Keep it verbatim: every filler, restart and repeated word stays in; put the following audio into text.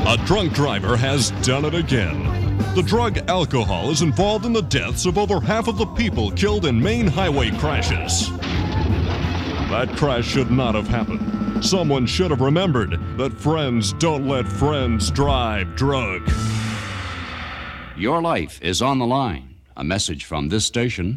A drunk driver has done it again. The drug alcohol is involved in the deaths of over half of the people killed in main highway crashes. That crash should not have happened. Someone should have remembered that friends don't let friends drive drunk. Your life is on the line. A message from this station